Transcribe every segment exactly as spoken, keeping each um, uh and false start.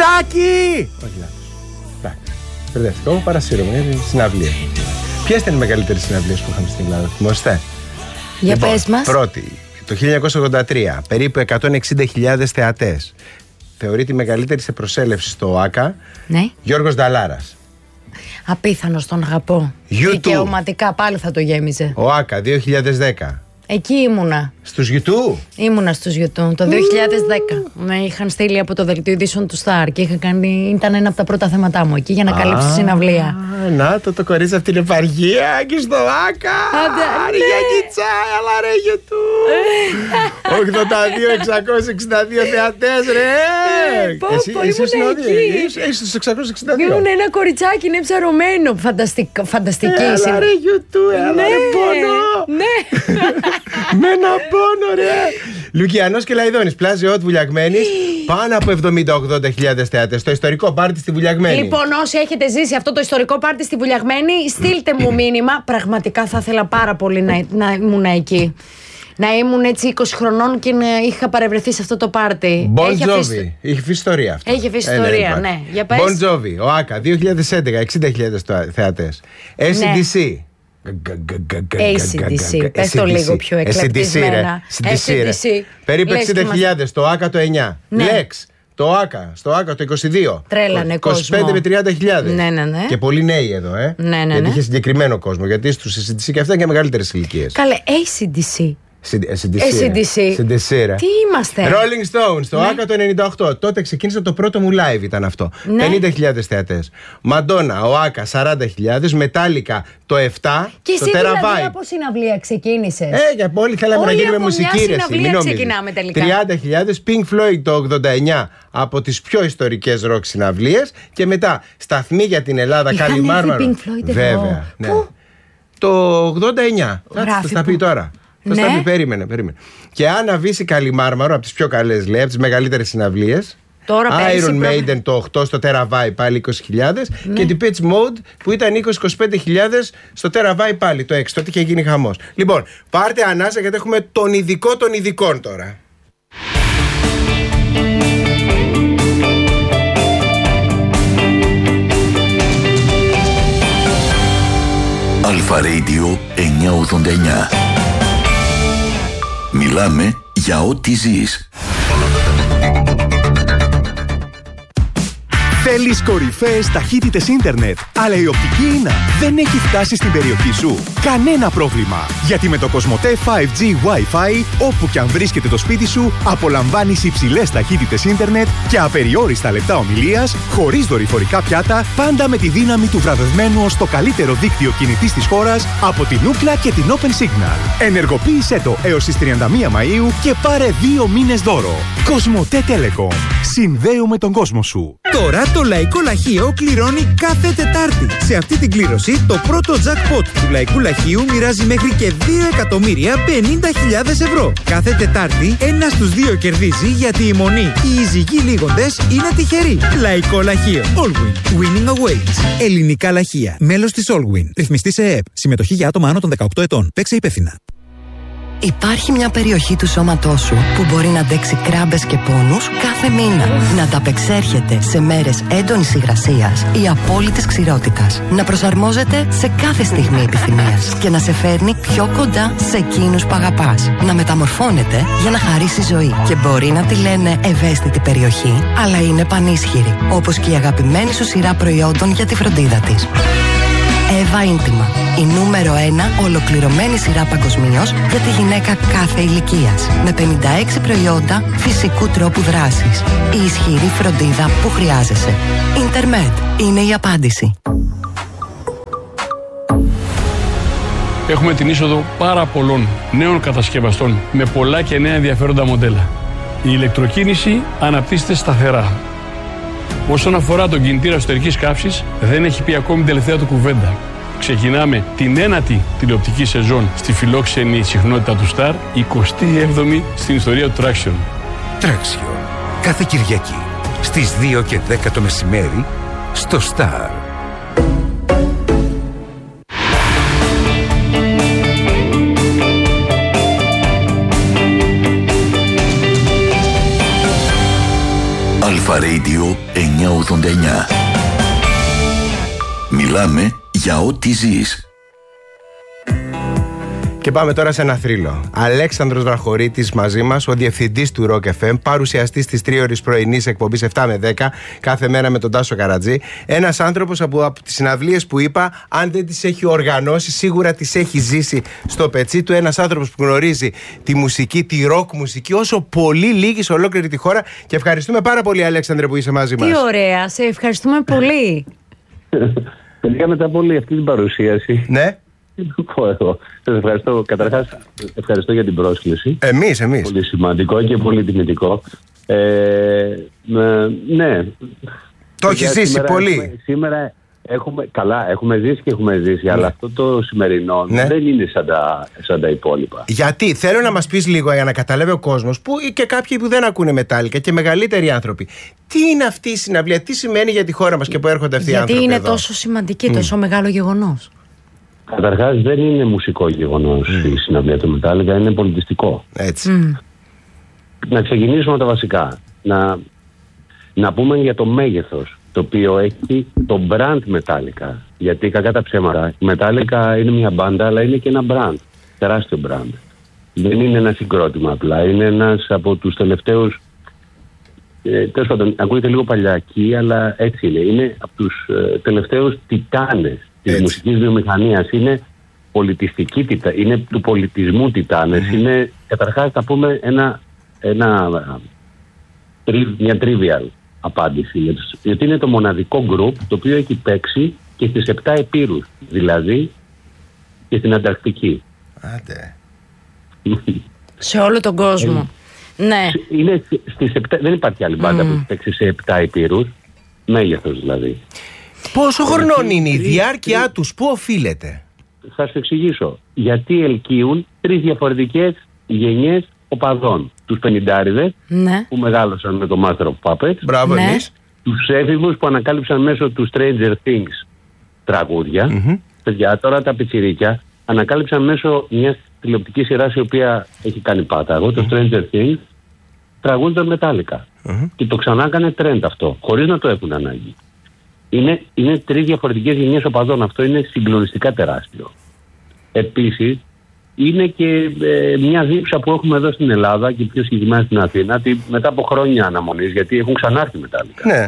Κοριτσάκι! Όχι, λάθος. Εντάξει. Μπερδεύτηκα. Εγώ παρασύρωμαι. Είναι συναυλία. Ποιες ήταν οι μεγαλύτερες συναυλίες που είχαμε στην Ελλάδα, θυμόστε? Για λοιπόν, πες μας. Πρώτη, το χίλια εννιακόσια ογδόντα τρία, περίπου εκατόν εξήντα χιλιάδες θεατές. Θεωρείται η μεγαλύτερη σε προσέλευση στο ΟΑΚΑ. Ναι. Γιώργος Νταλάρας. Απίθανος, τον αγαπώ. Δικαιωματικά πάλι θα το γέμιζε. ΟΑΚΑ δύο χιλιάδες δέκα. Εκεί ήμουνα. Στους YouTube. Ήμουνα στους YouTube το δύο χιλιάδες δέκα. Με είχαν στείλει από το δελτίο ειδήσεων του Star και είχα κάνει, ήταν ένα από τα πρώτα θέματά μου εκεί για να καλύψω τη συναυλία. Να το το κορίτσι από την επαργία και στο ΆΚΑ. Άντε, για κιτσά, αλλά ρε YouTube. ογδόντα δύο εξακόσια εξήντα δύο θεατές, ρε. Εσύ ήσουν εκεί. Είσαι στους εξακόσια εξήντα δύο. Ήμουν ένα κοριτσάκι, είναι ψαρωμένο. Φανταστική. Έλα ρε YouTube, έλα ρε πόνο. Ναι. Με ένα πόνο, ρε. Λουκιανός και Λαϊδόνης, πλάζι ότ Βουλιαγμένης. Πάνω από εβδομήντα ογδόντα χιλιάδες θεατές. Το ιστορικό πάρτι στη Βουλιαγμένη. Λοιπόν, όσοι έχετε ζήσει αυτό το ιστορικό πάρτι στη Βουλιαγμένη, στείλτε μου μήνυμα. Πραγματικά θα ήθελα πάρα πολύ να, να ήμουν εκεί. Να ήμουν έτσι είκοσι χρονών και να είχα παρευρεθεί σε αυτό το πάρτι. Bon Jovi. Έχει αφήσει ιστορία αυτό. Έχει αφήσει ιστορία, ναι. Για πες. Bon Jovi, ο ΆΚΑ, δύο χιλιάδες έντεκα, εξήντα χιλιάδες θεατές. έι σι ντι σι. έι σι ντι σι, πες το λίγο πιο εκλεπτισμένα. έι σι ντι σι, περίπου εξήντα χιλιάδες, το ΆΚΑ το εννιά. Λέξ, το ΆΚΑ, στο ΆΚΑ το είκοσι δύο. Τρέλανε κόσμο. είκοσι πέντε με τριάντα χιλιάδες. Ναι, ναι, ναι. Και πολλοί νέοι εδώ, ε. Ναι, ναι, ναι. Γιατί είχε συγκεκριμένο κόσμο. Γιατί στους έι σι ντι σι και αυτά και μεγαλύτερες ηλικίες. Καλέ, έι σι ντι σι. έι σι ντι σι. Τι είμαστε? Rolling Stones, το ΆΚΑ το ενενήντα οκτώ. Τότε ξεκίνησε το πρώτο μου live, ήταν αυτό. πενήντα χιλιάδες θεατές. Μαντόνα, ο ΆΚΑ σαράντα χιλιάδες. Μετάλλικα το επτά. Και εσύ δηλαδή από συναυλία ξεκίνησες? Ε, για όλοι θέλαμε να γίνουμε μουσική, ρε. Συναυλία ξεκινάμε τελικά. τριάντα χιλιάδες. Pink Floyd το ογδόντα εννιά, από τις πιο ιστορικές ροκ συναυλίες. Και μετά σταθμοί για την Ελλάδα, Κάλλη Μάρμαρο. Βέβαια. Ναι. Το ογδόντα εννιά. Θα τα πει τώρα. Θα ναι. πει, περίμενε, περίμενε. Και Άννα Βύση Καλιμάρμαρο, από τις πιο καλές, λέει, από τις μεγαλύτερες συναυλίες. Τώρα Iron Maiden το οκτώ στο Τεραβάι πάλι είκοσι χιλιάδες. Ναι. Και την Pitch Mode που ήταν είκοσι με είκοσι πέντε χιλιάδες στο Τεραβάι πάλι το έξι. Τότε είχε γίνει χαμός. Λοιπόν, πάρτε ανάσα γιατί έχουμε τον ειδικό των ειδικών τώρα. Αλφα Radio εννιακόσια ογδόντα εννιά. Μιλάμε για ό,τι ζεις. Θέλεις κορυφαίες ταχύτητες ίντερνετ, αλλά η οπτική ίνα δεν έχει φτάσει στην περιοχή σου? Κανένα πρόβλημα, γιατί με το Κοσμοτέ φάιβ τζι Wi-Fi, όπου και αν βρίσκεται το σπίτι σου, απολαμβάνεις υψηλές ταχύτητες ίντερνετ και απεριόριστα λεπτά ομιλίας, χωρίς δορυφορικά πιάτα, πάντα με τη δύναμη του βραβευμένου ως το καλύτερο δίκτυο κινητής της χώρας από την Ookla και την Open Signal. Ενεργοποίησέ το έως τις τριάντα μία Μαΐου και πάρε δύο μήνες δώρο. Κοσμοτέ Telecom. Συνδέουμε τον κόσμο σου. Τώρα το Λαϊκό Λαχείο κληρώνει κάθε Τετάρτη. Σε αυτή την κλήρωση, το πρώτο jackpot του Λαϊκού Λαχείου μοιράζει μέχρι και δύο εκατομμύρια πενήντα χιλιάδες ευρώ. Κάθε Τετάρτη, ένα στους δύο κερδίζει, γιατί η μονή ή οι ζυγοί λίγοντες είναι τυχεροί. Λαϊκό Λαχείο. Allwin. Winning awaits. Ελληνικά λαχεία. Μέλος της Allwin. Ρυθμιστή σε ΕΕΠ. Συμμετοχή για άτομα άνω των δεκαοκτώ ετών. Παίξε υπεύθυνα. Υπάρχει μια περιοχή του σώματός σου που μπορεί να αντέξει κράμπες και πόνους κάθε μήνα. Να τα απεξέρχεται σε μέρες έντονης υγρασίας ή απόλυτης ξηρότητας. Να προσαρμόζεται σε κάθε στιγμή επιθυμίας και να σε φέρνει πιο κοντά σε εκείνους που αγαπάς. Να μεταμορφώνεται για να χαρίσει ζωή. Και μπορεί να τη λένε ευαίσθητη περιοχή, αλλά είναι πανίσχυρη. Όπως και η αγαπημένη σου σειρά προϊόντων για τη φροντίδα της. Εύα Ίντιμα. Η νούμερο ένα ολοκληρωμένη σειρά παγκοσμίως για τη γυναίκα κάθε ηλικίας. Με πενήντα έξι προϊόντα φυσικού τρόπου δράσης. Η ισχυρή φροντίδα που χρειάζεσαι. Ιντερμετ είναι η απάντηση. Έχουμε την είσοδο πάρα πολλών νέων κατασκευαστών με πολλά και νέα ενδιαφέροντα μοντέλα. Η ηλεκτροκίνηση αναπτύσσεται σταθερά. Όσον αφορά τον κινητήρα εσωτερικής καύσης, δεν έχει πει ακόμη την τελευταία του κουβέντα. Ξεκινάμε την ένατη τηλεοπτική σεζόν στη φιλόξενη συχνότητα του Star, εικοστή έβδομη στην ιστορία του Traction. Traction. Κάθε Κυριακή στις δύο και δέκα το μεσημέρι στο Star. Αλφα Radio εννιακόσια ογδόντα εννιά. Μιλάμε για ό,τι ζεις. Και πάμε τώρα σε ένα θρύλο. Αλέξανδρος Βραχωρίτης μαζί μας, ο διευθυντής του Rock εφ εμ, παρουσιαστής της τρίωρης πρωινής εκπομπής επτά με δέκα, κάθε μέρα με τον Τάσο Καρατζή. Ένας άνθρωπος από, από τις συναυλίες που είπα, αν δεν τις έχει οργανώσει, σίγουρα τις έχει ζήσει στο πετσί του. Ένας άνθρωπος που γνωρίζει τη μουσική, τη rock μουσική, όσο πολύ λίγοι σε ολόκληρη τη χώρα. Και ευχαριστούμε πάρα πολύ, Αλέξανδρε, που είσαι μαζί μας. Τι ωραία, σε ευχαριστούμε πολύ. Τελικά μετά από όλη αυτή την παρουσίαση. Ναι. Σας ευχαριστώ. Καταρχάς, ευχαριστώ για την πρόσκληση. Εμείς, εμείς. Πολύ σημαντικό και πολύ τιμητικό. Ε, ε, ναι. Το έχει ζήσει σήμερα πολύ. Έχουμε, σήμερα έχουμε, καλά, έχουμε ζήσει και έχουμε ζήσει, ναι. Αλλά αυτό το σημερινό ναι. δεν είναι σαν τα, σαν τα υπόλοιπα. Γιατί, θέλω να μας πεις λίγο για να καταλάβει ο κόσμος, που και κάποιοι που δεν ακούνε μετάλλικα και μεγαλύτεροι άνθρωποι. Τι είναι αυτή η συναυλία, τι σημαίνει για τη χώρα μας και που έρχονται αυτοί οι άνθρωποι? Γιατί είναι εδώ τόσο σημαντική, τόσο mm. μεγάλο γεγονός? Καταρχάς δεν είναι μουσικό γεγονός mm. η συναυλία του Metallica, είναι πολιτιστικό. Έτσι. Mm. Να ξεκινήσουμε από τα βασικά. Να, να πούμε για το μέγεθος το οποίο έχει το brand Metallica. Γιατί κακά τα ψέματα, η Metallica είναι μια μπάντα, αλλά είναι και ένα brand. Τεράστιο brand. Δεν είναι ένα συγκρότημα απλά. Είναι ένας από τους τελευταίους. Ε, τέλος πάντων, ακούγεται λίγο παλιακή, αλλά έτσι είναι. Είναι από τους ε, τελευταίους τιτάνες της μουσικής βιομηχανίας. Είναι πολιτιστική τιτά, είναι του πολιτισμού τιτάνες. Mm. Είναι, καταρχάς, θα πούμε ένα, ένα, μια trivial απάντηση. Γιατί είναι το μοναδικό group το οποίο έχει παίξει και στις επτά επείρους. Δηλαδή και στην Ανταρκτική. Άντε. Σε όλο τον κόσμο. Ναι. Είναι στις επτά, δεν υπάρχει άλλη μπάντα mm. που έχει παίξει σε επτά επείρους. Μέγεθος δηλαδή. Πόσο χρονών είναι η διάρκεια τους, πού οφείλεται? Θα σου εξηγήσω. Γιατί ελκύουν τρεις διαφορετικές γενιές οπαδών. Τους πενηντάριδες ναι. που μεγάλωσαν με το Master of Puppets. Μπράβο, ναι. εμείς. Τους έφηβους που ανακάλυψαν μέσω του Stranger Things τραγούδια. Mm-hmm. Παιδιά, τώρα τα πιτσιρίκια ανακάλυψαν μέσω μιας τηλεοπτικής σειράς η οποία έχει κάνει πάταγο, mm-hmm. το Stranger Things, τραγούδια Metallica. Mm-hmm. Και το ξανά έκανε trend αυτό, χωρίς να το έχουν ανάγκη. Είναι, είναι τρεις διαφορετικές γενιές οπαδών. Αυτό είναι συγκλονιστικά τεράστιο. Επίσης, είναι και ε, μια δίψα που έχουμε εδώ στην Ελλάδα και πιο συγκεκριμένα στην Αθήνα, ότι μετά από χρόνια αναμονής, γιατί έχουν ξανάρθει Metallica. Ναι.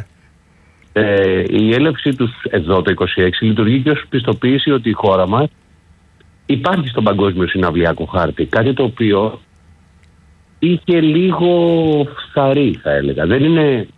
Ε, η έλευση τους εδώ το είκοσι έξι λειτουργεί και ως πιστοποίηση ότι η χώρα μας υπάρχει στον παγκόσμιο συναυλιακό χάρτη. Κάτι το οποίο είχε λίγο φθαρή, θα έλεγα. Δεν είναι.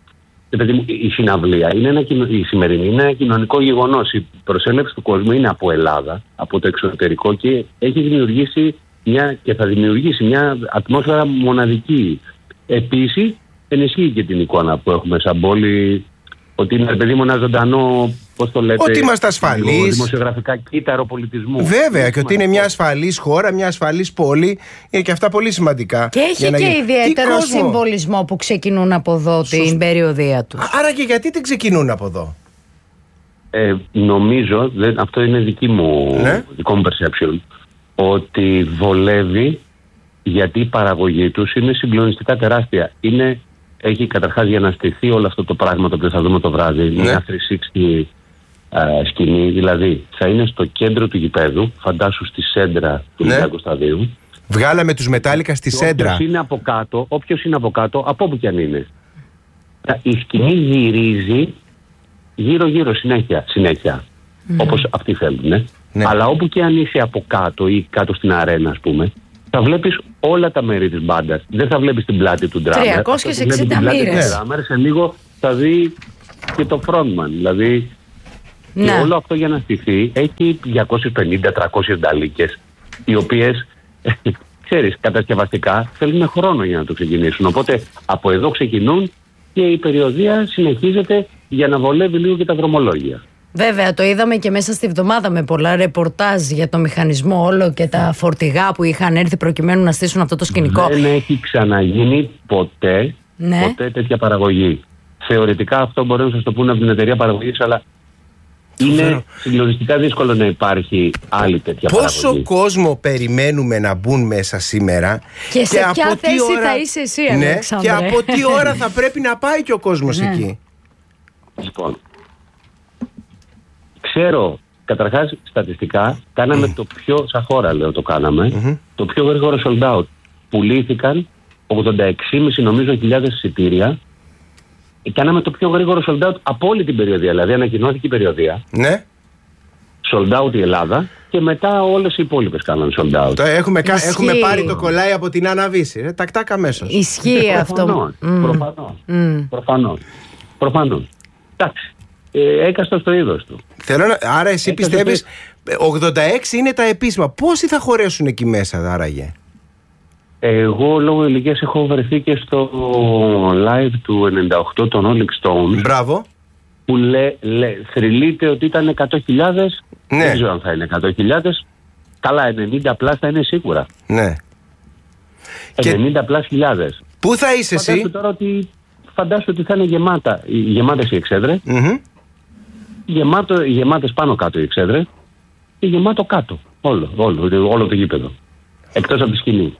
Η συναυλία, είναι ένα, η σημερινή είναι ένα κοινωνικό γεγονός. Η προσέλευση του κόσμου είναι από Ελλάδα, από το εξωτερικό και έχει δημιουργήσει μια, και θα δημιουργήσει μια ατμόσφαιρα μοναδική. Επίσης, ενισχύει και την εικόνα που έχουμε σαν πόλη, ότι είναι παιδί μου ένα ζωντανό, πώς το λέτε, ότι είμαστε ασφαλείς, δημοσιογραφικά κύτταρο πολιτισμού. Βέβαια, είναι και ότι είναι μια ασφαλής χώρα, μια ασφαλής πόλη, είναι και αυτά πολύ σημαντικά. Και έχει και να... ιδιαίτερο συμβολισμό που ξεκινούν από εδώ Σωστ... την περιοδία τους. Άρα και γιατί δεν ξεκινούν από εδώ? Ε, νομίζω, δεν, αυτό είναι δική μου, ναι? δικό μου perception, ότι βολεύει γιατί η παραγωγή τους είναι συγκλονιστικά τεράστια. Είναι, έχει καταρχάς για να στηθεί όλο αυτό το πράγμα το οποίο θα δούμε το βράδυ, ναι. μια τριακόσια εξήντα uh, σκηνή, δηλαδή θα είναι στο κέντρο του γηπέδου, φαντάσου στη σέντρα του Ολυμπιακού ναι. σταδίου. Βγάλαμε τους Metallica στη σέντρα. Όποιος είναι από κάτω, όποιος είναι από κάτω, από όπου κι αν είναι, η σκηνή γυρίζει γύρω-γύρω συνέχεια, συνέχεια mm. όπως αυτοί θέλουν. Ναι. Ναι. Αλλά όπου και αν είσαι από κάτω ή κάτω στην αρένα, ας πούμε, θα βλέπεις όλα τα μέρη της μπάντας. Δεν θα βλέπεις την πλάτη του ντράμερ. τριακόσιες εξήντα μοίρες. Σε λίγο θα δει και το frontman. Δηλαδή, ναι. και όλο αυτό για να στηθεί έχει διακόσιες πενήντα με τριακόσιες νταλίκες, οι οποίες, ξέρεις, κατασκευαστικά θέλουν χρόνο για να το ξεκινήσουν. Οπότε από εδώ ξεκινούν και η περιοδία συνεχίζεται για να βολεύει λίγο και τα δρομολόγια. Βέβαια, το είδαμε και μέσα στη βδομάδα με πολλά ρεπορτάζ για το μηχανισμό όλο και τα φορτηγά που είχαν έρθει προκειμένου να στήσουν αυτό το σκηνικό. Δεν έχει ξαναγίνει ποτέ, ναι. ποτέ τέτοια παραγωγή. Θεωρητικά αυτό μπορεί να σας το πούνε από την εταιρεία παραγωγής, αλλά Είναι συγκλονιστικά δύσκολο να υπάρχει άλλη τέτοια Πόσο παραγωγή. κόσμο περιμένουμε να μπουν μέσα σήμερα. Και, και σε ποια από θέση ώρα... θα είσαι εσύ, ναι, Αλέξανδρε. και από τι ώρα θα πρέπει να πάει και ο κόσμος ναι. εκεί. Λοιπόν, ξέρω, καταρχάς στατιστικά, κάναμε mm. το πιο, σαν χώρα λέω το κάναμε, mm-hmm. το πιο γρήγορο sold out. Πουλήθηκαν ογδόντα έξι κόμμα πέντε νομίζω χιλιάδες εισιτήρια. Κάναμε το πιο γρήγορο sold out από όλη την περιοδία. Δηλαδή ανακοινώθηκε η περιοδία. Ναι. Sold out η Ελλάδα και μετά όλες οι υπόλοιπες κάνανε sold out. Το έχουμε, έχουμε πάρει το κολλάι από την Αναβίση. Ε, τακτάκα αμέσως. Ισχύει ε, αυτό. Προφανώς. Mm. Προφανώς. Προφανώς. Εντάξει. Ε, έκαστο στο είδος του. Θέλω να... Άρα εσύ έκαστο πιστεύεις στο... ογδόντα έξι είναι τα επίσημα. Πόσοι θα χωρέσουν εκεί μέσα άραγε? Εγώ λόγω ηλικίας έχω βρεθεί και στο live του ενενήντα οκτώ των Rolling Stones. Μπράβο. Που λέ, λέ, θρυλείται ότι ήταν εκατό χιλιάδες. Ναι. Δεν ξέρω αν θα είναι εκατό χιλιάδες. Καλά, ενενήντα πλάς θα είναι σίγουρα. Ναι. ενενήντα πλάς χιλιάδες. Πού θα είσαι εσύ? Φαντάσου τώρα ότι, φαντάσου ότι θα είναι γεμάτα, γεμάτες οι εξέδρες. Mm-hmm. Γεμάτο, γεμάτες πάνω κάτω οι εξέδρες. Και γεμάτο κάτω. Όλο, όλο, όλο το γήπεδο. Εκτός από τη σκηνή.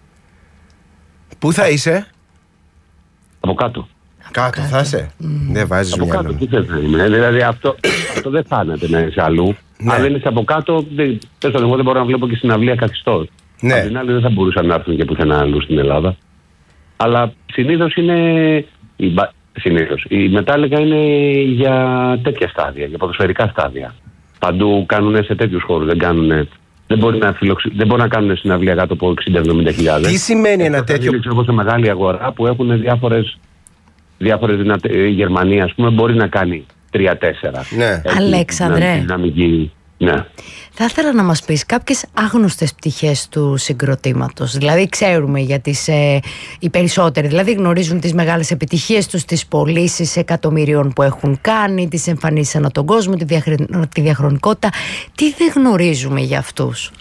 Πού θα είσαι? Από κάτω. Κάτω θα είσαι. Mm. Δεν βάζεις από μυαλό. Κάτω, τι θες να είμαι. Δηλαδή αυτό, αυτό δεν φάνεται να είσαι αλλού. Ναι. Αν δεν είσαι από κάτω, δεν, εγώ δεν μπορώ να βλέπω και συναυλία καθιστός. Ναι. Απ' την άλλη δεν θα μπορούσαν να έρθουν και πουθενά αλλού στην Ελλάδα. Αλλά συνήθως είναι... Η, συνήθως, η Metallica είναι για τέτοια στάδια, για ποδοσφαιρικά στάδια. Παντού κάνουν σε τέτοιους χώρους, δεν κάνουν... Δεν μπορεί να, φιλοξ... δεν μπορεί να κάνουν συναυλία κάτω από εξήντα με εβδομήντα χιλιάδες. Τι σημαίνει ένα τέτοιο... Εγώ σε μεγάλη αγορά που έχουν διάφορες, διάφορες δυνατε... Η Γερμανία, ας πούμε, μπορεί να κάνει τρία τέσσερα. Ναι. Αλέξανδρε. Δυναμική... Ναι. Θα ήθελα να μας πεις κάποιες άγνωστες πτυχές του συγκροτήματος. Δηλαδή ξέρουμε για τις ε, οι περισσότεροι, δηλαδή γνωρίζουν τις μεγάλες επιτυχίες τους, τις πωλήσεις εκατομμυρίων που έχουν κάνει, τις εμφανίσεις ανά τον κόσμο, τη, διαχρ... τη διαχρονικότητα. Τι δεν γνωρίζουμε για αυτούς?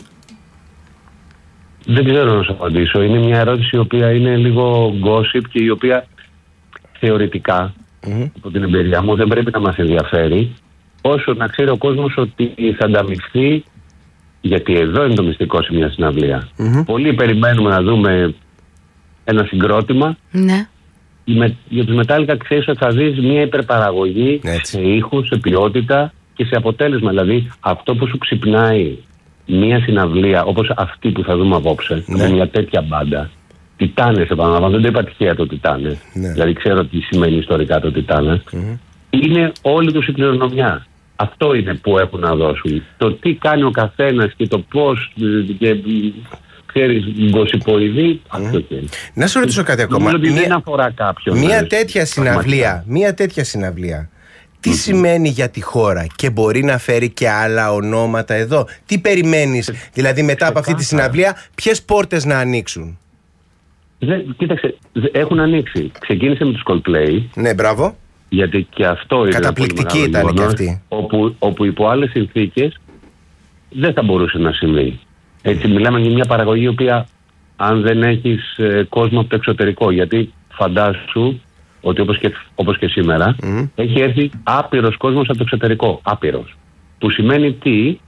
Δεν ξέρω να σου απαντήσω. Είναι μια ερώτηση η οποία είναι λίγο gossip και η οποία θεωρητικά mm-hmm. από την εμπειρία μου δεν πρέπει να μας ενδιαφέρει. Όσο να ξέρει ο κόσμος ότι θα ανταμυφθεί, γιατί εδώ είναι το μυστικό σε μια συναυλία. Mm-hmm. Πολλοί περιμένουμε να δούμε ένα συγκρότημα. Ναι. Με, για τους Metallica ξέρεις ότι θα δεις μια υπερπαραγωγή έτσι. Σε ήχους, σε ποιότητα και σε αποτέλεσμα. Δηλαδή αυτό που σου ξυπνάει μια συναυλία όπως αυτή που θα δούμε απόψε, ναι. με μια τέτοια μπάντα. Τιτάνες, επαναλαμβάνω, δεν το είπα τυχαία το Τιτάνες. Ναι. Δηλαδή ξέρω τι σημαίνει ιστορικά το Τιτάνες. Mm-hmm. Είναι όλη τους η κληρονομιά. Αυτό είναι που έχουν να δώσουν. Το τι κάνει ο καθένας και το πώς και ξέρεις γκοσιποειδή, mm. αυτό και είναι. Να σου ρωτήσω κάτι ακόμα. Νομίζω ότι δεν αφορά κάποιον. Μια τέτοια συναυλία, μια τέτοια συναυλία, τι mm-hmm. σημαίνει για τη χώρα και μπορεί να φέρει και άλλα ονόματα εδώ? Τι περιμένεις, δηλαδή μετά από αυτή τη συναυλία, ποιες πόρτες να ανοίξουν? Δεν, κοίταξε, έχουν ανοίξει. Ξεκίνησε με τους Coldplay. Ναι, μπράβο. Γιατί και αυτό είναι καταπληκτική ήταν και αυτή. Όπου, όπου υπό άλλες συνθήκες δεν θα μπορούσε να συμβεί. Έτσι μιλάμε για μια παραγωγή η οποία αν δεν έχεις ε, κόσμο από το εξωτερικό, γιατί φαντάσου ότι όπως και, όπως και σήμερα mm. έχει έρθει άπειρος κόσμος από το εξωτερικό. Άπειρος. Που σημαίνει τι?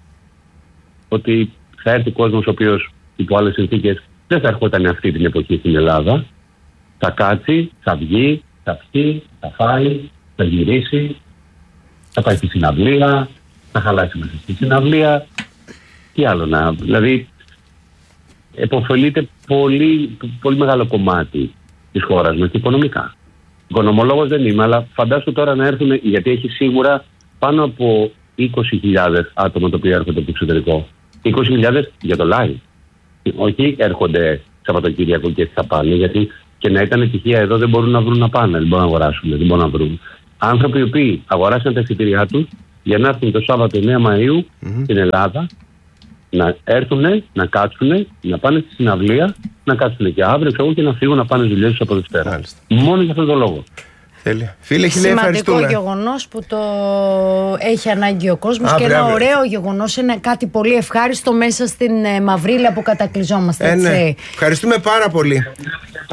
Ότι θα έρθει κόσμος ο οποίος υπό άλλες συνθήκες δεν θα ερχόταν αυτή την εποχή στην Ελλάδα. Θα κάτσει, θα βγει, θα πιει, θα φάει, θα γυρίσει, θα πάει στη συναυλία, θα χαλάσει μέσα στη συναυλία. Τι άλλο να... Δηλαδή, επωφελείται πολύ, πολύ μεγάλο κομμάτι της χώρας μας οικονομικά. Οικονομολόγος δεν είμαι, αλλά φαντάσου τώρα να έρθουν, γιατί έχει σίγουρα πάνω από είκοσι χιλιάδες άτομα τα οποία έρχονται από το εξωτερικό. είκοσι χιλιάδες για το live. Όχι έρχονται Σαββατοκύριακο και θα πάνε, γιατί και να ήταν τυχαία εδώ δεν μπορούν να βρουν να πάνε, δεν μπορούν να αγοράσουν, δεν μπορούν να βρουν. Άνθρωποι οι οποίοι αγοράσαν τα εισιτήριά τους για να έρθουν το Σάββατο εννέα Μαΐου mm-hmm. στην Ελλάδα, να έρθουν, να κάτσουν, να πάνε στη συναυλία, να κάτσουν και αύριο ξέρω, και να φύγουν να πάνε στις δουλειές τους από Δευτέρα. Μόνο για αυτόν τον λόγο. Φίλε, σημαντικό γεγονός που το έχει ανάγκη ο κόσμος και ένα αύριο. Ωραίο γεγονός, είναι κάτι πολύ ευχάριστο μέσα στην ε, μαυρίλα που κατακλυζόμαστε. Ε, ναι. Ευχαριστούμε πάρα πολύ.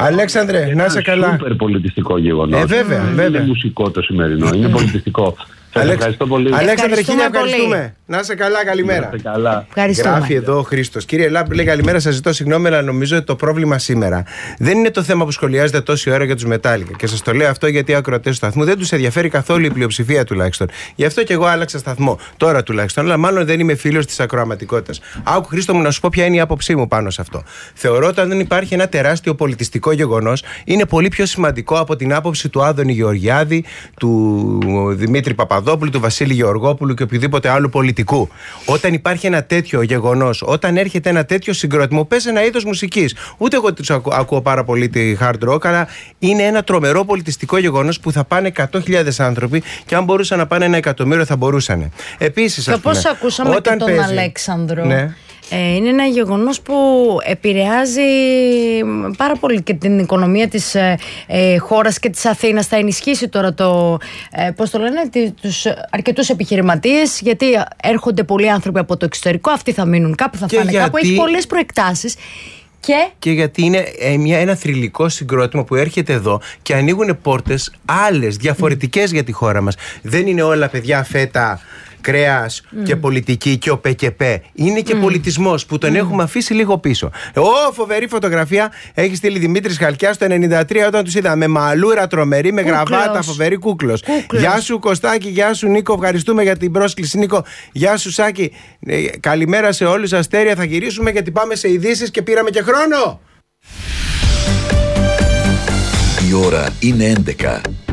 Αλέξανδρε, να είσαι καλά. Είναι σούπερ πολιτιστικό γεγονός. Ε, βέβαια, δεν βέβαια. είναι μουσικό το σημερινό, είναι πολιτιστικό. Σας ευχαριστώ πολύ. Αλέξανδρε, χίλια ευχαριστούμε. Να είσαι καλά, καλημέρα. Καλά. Γράφει εδώ ο Χρήστος. Κύριε Λάμπ, λέει καλημέρα, σας ζητώ συγγνώμη, αλλά νομίζω ότι το πρόβλημα σήμερα δεν είναι το θέμα που σχολιάζεται τόση ώρα για τους Μετάλλικα. Και σας το λέω αυτό γιατί οι ακροατές του σταθμού δεν τους ενδιαφέρει καθόλου η πλειοψηφία τουλάχιστον. Γι' αυτό και εγώ άλλαξα σταθμό. Τώρα τουλάχιστον, αλλά μάλλον δεν είμαι φίλος της ακροαματικότητας. Άκου, Χρήστο μου, να σου πω ποια είναι η άποψή μου πάνω σε αυτό. Θεωρώ ότι αν δεν υπάρχει ένα τεράστιο πολιτιστικό γεγονός, είναι πολύ πιο σημαντικό από την άποψη του Άδωνη Γεωργιάδη, του Δημήτρη Παπαδόπουλου, του Βασίλη Γεωργόπουλου και οποιοδήποτε άλλου πολιτικού. Όταν υπάρχει ένα τέτοιο γεγονός, όταν έρχεται ένα τέτοιο συγκρότημα, πες ένα είδος μουσικής. Ούτε εγώ τους ακού, ακούω πάρα πολύ τη hard rock, αλλά είναι ένα τρομερό πολιτιστικό γεγονός που θα πάνε εκατό χιλιάδες άνθρωποι και αν μπορούσαν να πάνε ένα εκατομμύριο θα μπορούσαν. Επίσης, και όπως ακούσαμε και τον παίζει, Αλέξανδρο. Ναι. Ε, είναι ένα γεγονός που επηρεάζει πάρα πολύ και την οικονομία της ε, ε, χώρας και της Αθήνας. Θα ενισχύσει τώρα το, ε, πώς το λένε, τους αρκετούς επιχειρηματίες, γιατί έρχονται πολλοί άνθρωποι από το εξωτερικό, αυτοί θα μείνουν κάπου, θα φάνε γιατί... κάπου. Έχει πολλές προεκτάσεις. Και... και γιατί είναι ε, μια, ένα θρυλικό συγκρότημα που έρχεται εδώ και ανοίγουν πόρτες άλλες, διαφορετικές mm. για τη χώρα μας. Δεν είναι όλα, παιδιά, φέτα, κρέας mm. και πολιτική και ο ΠΚΠ. Είναι και mm. πολιτισμός που τον mm. έχουμε αφήσει λίγο πίσω. Ω, φοβερή φωτογραφία έχει στείλει Δημήτρης Χαλκιάς το ενενήντα τρία όταν τους είδα. Με μαλούρα τρομερή, με κούκλος. Γραβάτα, φοβερή, κούκλος. κούκλος. Γεια σου Κωστάκη, γεια σου Νίκο. Ευχαριστούμε για την πρόσκληση, Νίκο. Γεια σου Σάκη. Ε, καλημέρα σε όλους. Αστέρια, θα γυρίσουμε γιατί πάμε σε ειδήσεις και πήραμε και χρόνο. Η ώρα είναι έντεκα.